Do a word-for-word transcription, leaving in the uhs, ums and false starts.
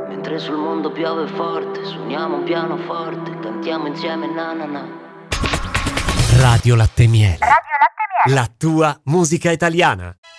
Mentre sul mondo piove forte, suoniamo un pianoforte, cantiamo insieme na na na. Radio Latte Miele. Radio Latte Miele. La tua musica italiana.